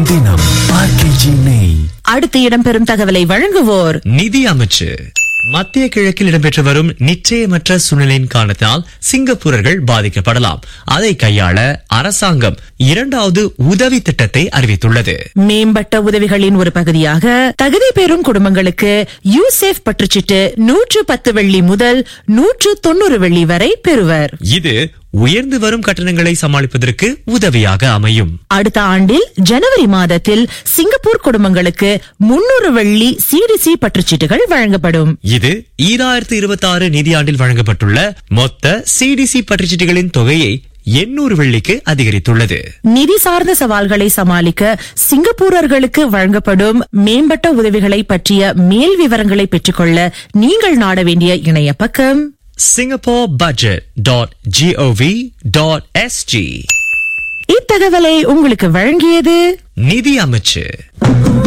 தினம் RKG நெய். அடுத்து இடம்பெறும் தகவலை வழங்குவோர் நிதி அமைச்சு. மத்திய கிழக்கில் இடம்பெற்று வரும் நிச்சயமற்ற சூழ்நிலையின் காரணத்தால் சிங்கப்பூரர்கள் பாதிக்கப்படலாம். அதை கையாள அரசாங்கம் 2வது உதவி திட்டத்தை அறிவித்துள்ளது. மேம்பட்ட உதவிகளின் ஒரு பகுதியாக தகுதி பெறும் குடும்பங்களுக்கு யூசேஃப் பற்றுச்சீட்டு 110 வெள்ளி முதல் 190 வெள்ளி வரை பெறுவர். இது உயர்ந்து வரும் கட்டணங்களை சமாளிப்பதற்கு உதவியாக அமையும். அடுத்த ஆண்டில் ஜனவரி மாதத்தில் சிங்கப்பூர் குடும்பங்களுக்கு 300 வெள்ளி CDC பற்றுச்சீட்டுகள் வழங்கப்படும். இது 2026 நிதியாண்டில் வழங்கப்பட்டுள்ள மொத்த CDC பற்றுச்சீட்டுகளின் தொகையை 800 வெள்ளிக்கு அதிகரித்துள்ளது. நிதி சார்ந்த சவால்களை சமாளிக்க சிங்கப்பூரர்களுக்கு வழங்கப்படும் மேம்பட்ட உதவிகளை பற்றிய மேல் விவரங்களை பெற்றுக்கொள்ள நீங்கள் நாட வேண்டிய இணைய பக்கம் singaporebudget.gov.sg. இத்தகவலை உங்களுக்கு வழங்கியது நிதி அமைச்சு.